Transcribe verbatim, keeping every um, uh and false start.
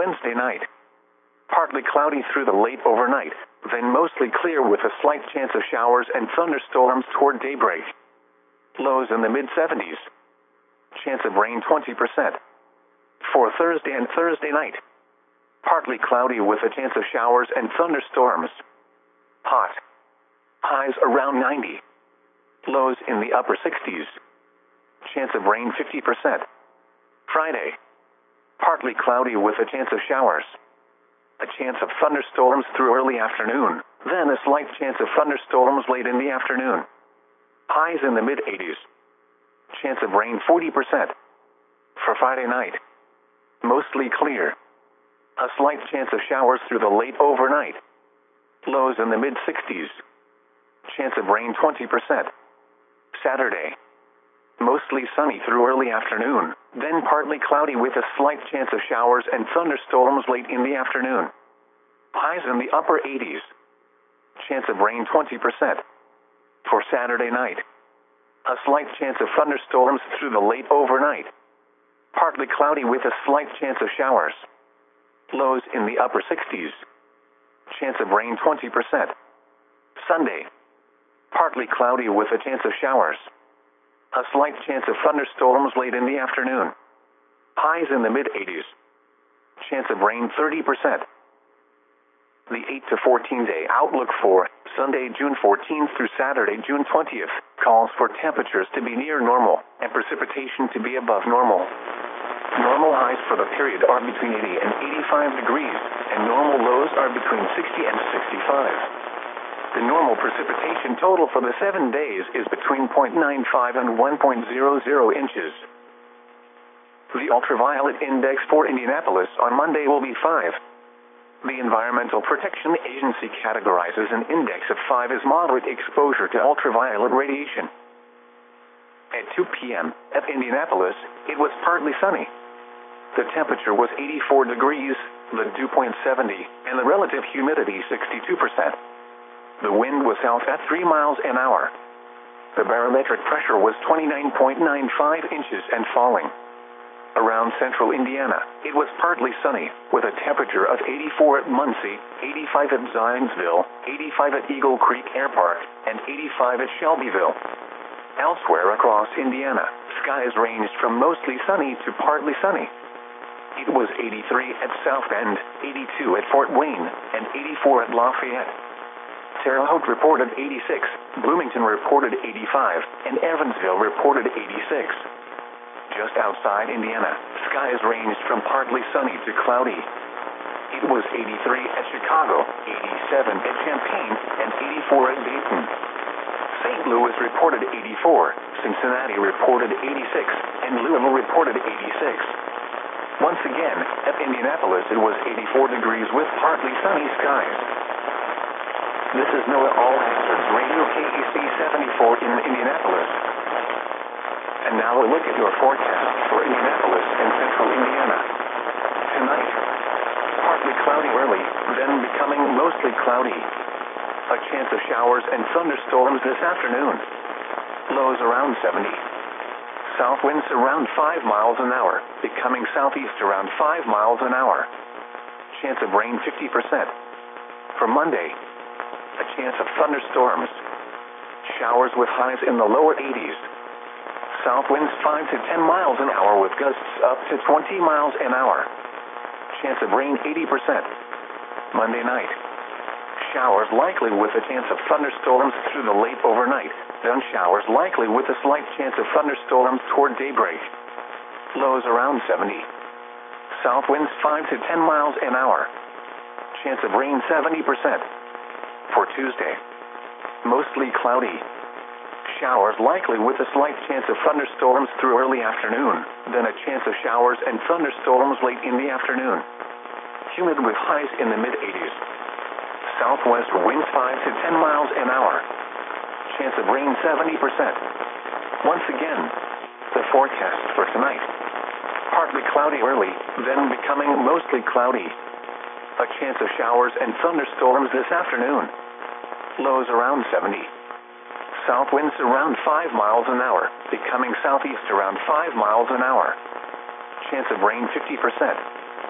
Wednesday night. Partly cloudy through the late overnight, then mostly clear with a slight chance of showers and thunderstorms toward daybreak. Lows in the mid seventies. Chance of rain twenty percent. For Thursday and Thursday night. Partly cloudy with a chance of showers and thunderstorms. Hot. Highs around ninety. Lows in the upper sixties. Chance of rain fifty percent. Friday. Partly cloudy with a chance of showers. A chance of thunderstorms through early afternoon, then a slight chance of thunderstorms late in the afternoon. Highs in the mid eighties. Chance of rain forty percent. For Friday night. Mostly clear. A slight chance of showers through the late overnight. Lows in the mid sixties. Chance of rain twenty percent. Saturday. Mostly sunny through early afternoon, then partly cloudy with a slight chance of showers and thunderstorms late in the afternoon. Highs in the upper eighties. Chance of rain twenty percent. For Saturday night. A slight chance of thunderstorms through the late overnight. Partly cloudy with a slight chance of showers. Lows in the upper sixties. Chance of rain twenty percent. Sunday. Partly cloudy with a chance of showers. A slight chance of thunderstorms late in the afternoon. Highs in the mid eighties. Chance of rain thirty percent. The eight to fourteen day outlook for Sunday, June fourteenth through Saturday, June twentieth, calls for temperatures to be near normal and precipitation to be above normal. Normal highs for the period are between eighty and eighty-five degrees, and normal lows are between sixty and sixty-five. The normal precipitation total for the seven days is between zero point nine five and one point zero zero inches. The ultraviolet index for Indianapolis on Monday will be five. The Environmental Protection Agency categorizes an index of five as moderate exposure to ultraviolet radiation. At two p m at Indianapolis, it was partly sunny. The temperature was eighty-four degrees, the dew point seventy, and the relative humidity sixty-two percent. The wind was south at three miles an hour. The barometric pressure was twenty-nine point nine five inches and falling. Around central Indiana, it was partly sunny, with a temperature of eighty-four at Muncie, eighty-five at Zionsville, eighty-five at Eagle Creek Air Park, and eighty-five at Shelbyville. Elsewhere across Indiana, skies ranged from mostly sunny to partly sunny. It was eighty-three at South Bend, eighty-two at Fort Wayne, and eighty-four at Lafayette. Terre Haute reported eighty-six, Bloomington reported eighty-five, and Evansville reported eighty-six. Just outside Indiana, skies ranged from partly sunny to cloudy. It was eighty-three at Chicago, eighty-seven at Champaign, and eighty-four at Dayton. Saint Louis reported eighty-four, Cincinnati reported eighty-six, and Louisville reported eighty-six. Once again, at Indianapolis it was eighty-four degrees with partly sunny skies. This is NOAA All Hazards Radio K E C seventy-four in Indianapolis. And now a look at your forecast for Indianapolis and central Indiana. Tonight, partly cloudy early, then becoming mostly cloudy. A chance of showers and thunderstorms this afternoon. Lows around seventy. South winds around five miles an hour, becoming southeast around five miles an hour. Chance of rain fifty percent. For Monday, a chance of thunderstorms. Showers with highs in the lower eighties. South winds five to ten miles an hour with gusts up to twenty miles an hour. Chance of rain eighty percent. Monday night. Showers likely with a chance of thunderstorms through the late overnight. Then showers likely with a slight chance of thunderstorms toward daybreak. Lows around seventy. South winds five to ten miles an hour. Chance of rain seventy percent. For Tuesday, mostly cloudy. Showers likely with a slight chance of thunderstorms through early afternoon, then a chance of showers and thunderstorms late in the afternoon. Humid with highs in the mid eighties. Southwest winds five to ten miles an hour. Chance of rain seventy percent. Once again, the forecast for tonight. Partly cloudy early, then becoming mostly cloudy. A chance of showers and thunderstorms this afternoon. Lows around seventy. South winds around five miles an hour, becoming southeast around five miles an hour. Chance of rain fifty percent.